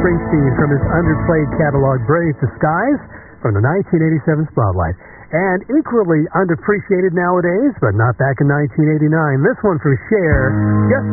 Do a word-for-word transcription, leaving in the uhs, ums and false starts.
Springsteen from his underplayed catalog Brave the Skies from the nineteen eighty-seven Spotlight. And equally underappreciated nowadays, but not back in nineteen eighty-nine, this one from Cher, Just